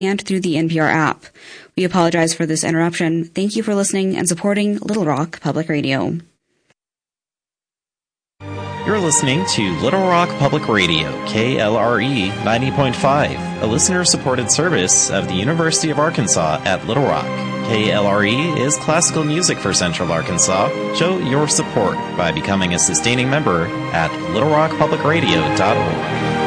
and through the NPR app. We apologize for this interruption. Thank you for listening and supporting Little Rock Public Radio. You're listening to Little Rock Public Radio, KLRE 90.5, a listener-supported service of the University of Arkansas at Little Rock. KLRE is classical music for Central Arkansas. Show your support by becoming a sustaining member at littlerockpublicradio.org.